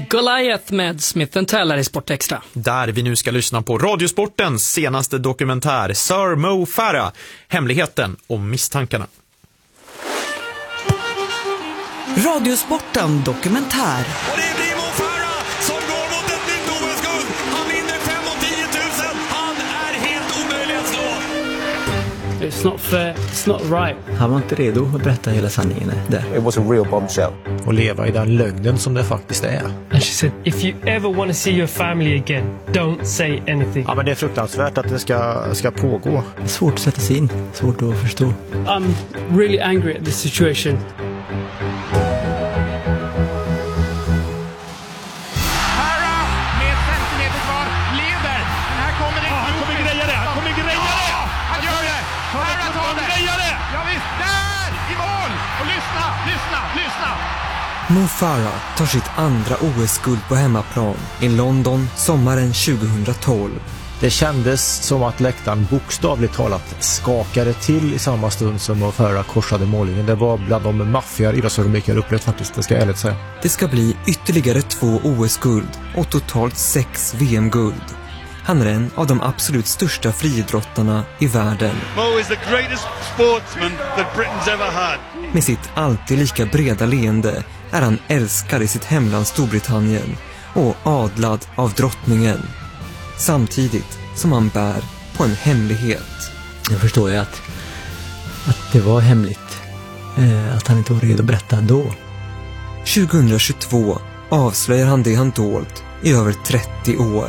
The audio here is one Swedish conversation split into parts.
Goliath med Smith & Tell i Sportextra. Där vi nu ska lyssna på Radiosportens senaste dokumentär, Sir Mo Farah, hemligheten om misstankarna. Radiosporten dokumentär. Och det blir Mo Farah som går mot ett nytt OS-guld. Han vinner 5 och 10 000. Han är helt omöjlig att slå. It's not fair, it's not right. Han var inte redo att berätta hela sanningen där. It was a real bombshell. Och leva i den lögnen som det faktiskt är. And she said, if you ever want to see your family again, don't say anything. Ja, men det är fruktansvärt att det ska pågå. Det är svårt att sätta sig in, svårt att förstå. I'm really angry at this situation. Mo Farah tar sitt andra OS-guld på hemmaplan i London sommaren 2012. Det kändes som att läktaren bokstavligt talat skakade till i samma stund som Mo Farah korsade mållinjen. Det var bland de maffiga idrottsrubriker jag upplevt faktiskt, det ska jag ärligt säga. Det ska bli ytterligare 2 OS-guld och totalt 6 VM-guld. Han är en av de absolut största friidrottarna i världen. Mo is the greatest sportsman that Britain's ever had. Med sitt alltid lika breda leende är han älskad i sitt hemland Storbritannien och adlad av drottningen. Samtidigt som han bär på en hemlighet. Jag förstår ju att det var hemligt. Att han inte var redo att berätta då. 2022 avslöjar han det han dolt i över 30 år.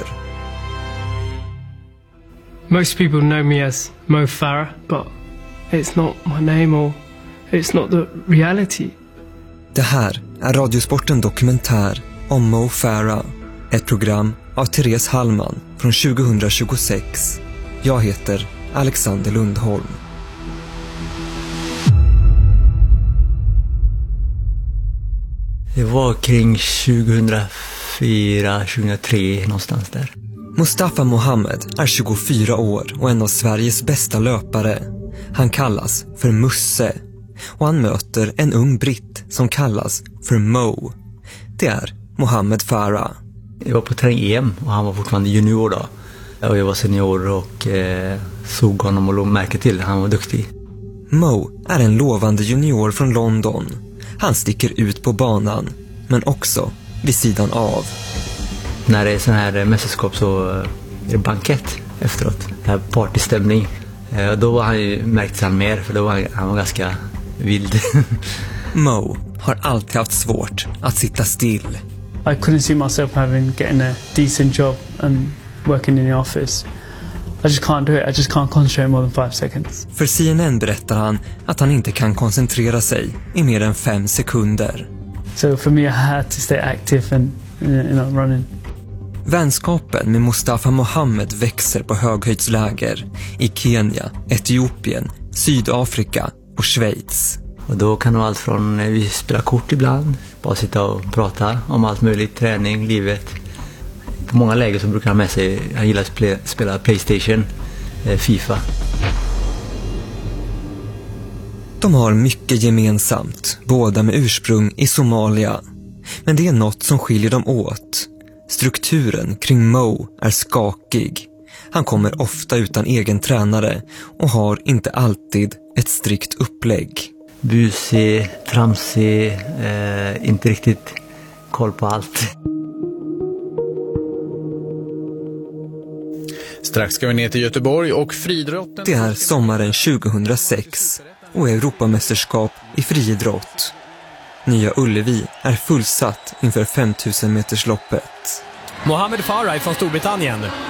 Most people know me as Mo Farah, but it's not my name or it's not the reality. Det här är Radiosporten dokumentär om Mo Farah. Ett program av Therese Hallman från 2026. Jag heter Alexander Lundholm. Det var kring 2004, 2003 någonstans där. Mustafa Mohamed är 24 år och en av Sveriges bästa löpare. Han kallas för Musse och han möter en ung britt som kallas för Mo. Det är Mohamed Farah. Jag var på träning-EM och han var fortfarande junior då. Och jag var senior och såg honom och låg märke till. Han var duktig. Mo är en lovande junior från London. Han sticker ut på banan, men också vid sidan av. När det är sån här mästerskap så är det bankett efteråt. Det här partystämning. Då var han ju, märkte han mer, för då var han var ganska vild. Mo har alltid haft svårt att sitta still. I couldn't see myself getting a decent job and working in the office. I just can't do it. I just can't concentrate more than 5 seconds. För CNN berättar han att han inte kan koncentrera sig i mer än 5 sekunder. So for me I had to stay active and running. Vänskapen med Mustafa Mohamed växer på höghöjdsläger i Kenya, Etiopien, Sydafrika och Schweiz. Och då kan det vara allt från vi spelar kort ibland, bara sitta och prata om allt möjligt, träning, livet. På många läger så brukar han med sig, han gillar att spela PlayStation, FIFA. De har mycket gemensamt, båda med ursprung i Somalia. Men det är något som skiljer dem åt. Strukturen kring Mo är skakig. Han kommer ofta utan egen tränare och har inte alltid ett strikt upplägg. Busig, tramsig, inte riktigt koll på allt. Strax ska vi ner till Göteborg och friidrotten. Det är sommaren 2006 och Europamästerskap i friidrott. Nya Ullevi är fullsatt inför 5000 metersloppet. Mohamed Farah från Storbritannien